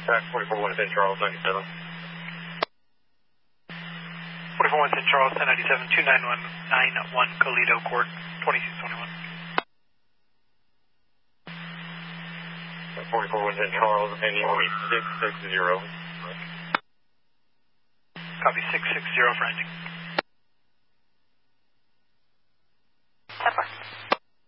Track 44 St. Charles, 97. 44 St. Charles, 1097, 29191 Colito Court, 2621. 44 St. Charles, ending 660. Copy 660 for ending.